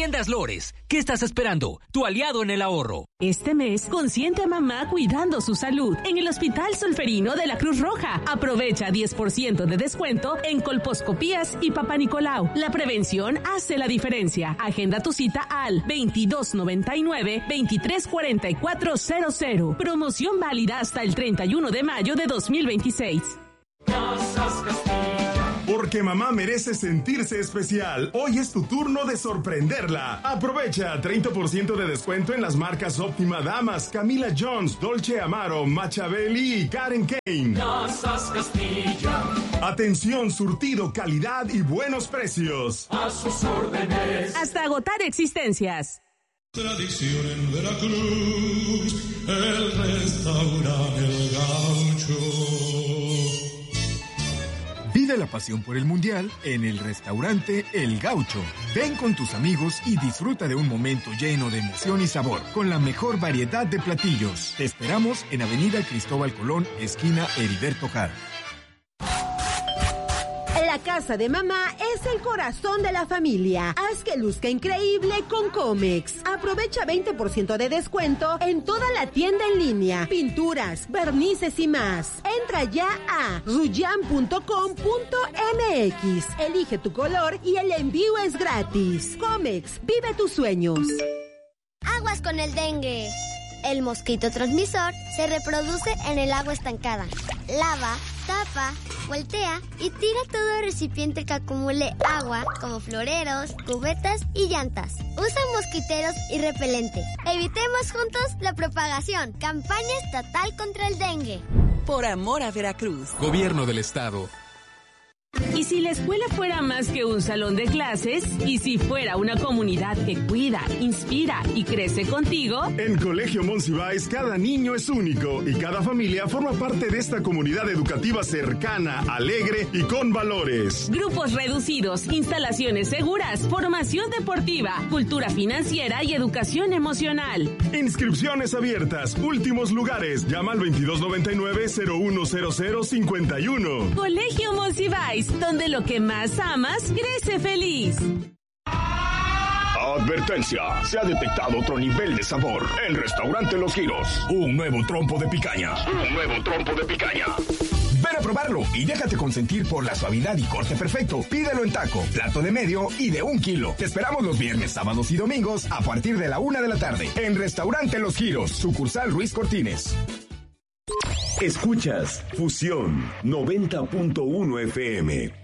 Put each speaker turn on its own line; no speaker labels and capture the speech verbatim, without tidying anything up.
Tiendas Lores, ¿qué estás esperando? Tu aliado en el ahorro.
Este mes, consiente a mamá cuidando su salud en el Hospital Solferino de la Cruz Roja. Aprovecha diez por ciento de descuento en colposcopías y Papá Nicolau. La prevención hace la diferencia. Agenda tu cita al veintidós noventa y nueve, veintitrés cuarenta y cuatro cero cero. Promoción válida hasta el treinta y uno de mayo de dos mil veintiséis.
Casas Castilla.
Porque mamá merece sentirse especial. Hoy es tu turno de sorprenderla. Aprovecha treinta por ciento de descuento en las marcas Óptima Damas, Camila Jones, Dolce Amaro, Machabeli y Karen Kane.
Casas Castilla.
Atención, surtido, calidad y buenos precios.
A sus órdenes.
Hasta agotar existencias.
Tradición en Veracruz, el restaurante El Gaucho.
Vive la pasión por el Mundial en el restaurante El Gaucho. Ven con tus amigos y disfruta de un momento lleno de emoción y sabor, con la mejor variedad de platillos. Te esperamos en Avenida Cristóbal Colón, esquina Heriberto Jara.
La casa de mamá es el corazón de la familia. Haz que luzca increíble con Comex. Aprovecha veinte por ciento de descuento en toda la tienda en línea, pinturas, barnices y más. Entra ya a ruyan punto com punto m x. Elige tu color y el envío es gratis. Comex, vive tus sueños.
Aguas con el dengue. El mosquito transmisor se reproduce en el agua estancada. Lava, tapa, voltea y tira todo recipiente que acumule agua, como floreros, cubetas y llantas. Usa mosquiteros y repelente. Evitemos juntos la propagación. Campaña estatal contra el dengue.
Por amor a Veracruz.
Gobierno del Estado.
¿Y si la escuela fuera más que un salón de clases? ¿Y si fuera una comunidad que cuida, inspira y crece contigo?
En Colegio Monsiváis cada niño es único y cada familia forma parte de esta comunidad educativa cercana, alegre y con valores.
Grupos reducidos, instalaciones seguras, formación deportiva, cultura financiera y educación emocional.
Inscripciones abiertas, últimos lugares. Llama al veintidós noventa y nueve, cero uno cero cero cincuenta y uno.
Colegio Monsiváis, donde lo que más amas crece feliz.
Advertencia, se ha detectado otro nivel de sabor en Restaurante Los Giros. Un nuevo trompo de picaña. Un nuevo trompo de picaña. Ven a probarlo y déjate consentir por la suavidad y corte perfecto. Pídelo en taco, plato de medio y de un kilo. Te esperamos los viernes, sábados y domingos a partir de la una de la tarde en Restaurante Los Giros, sucursal Ruiz Cortines.
Escuchas Fusión noventa punto uno F M.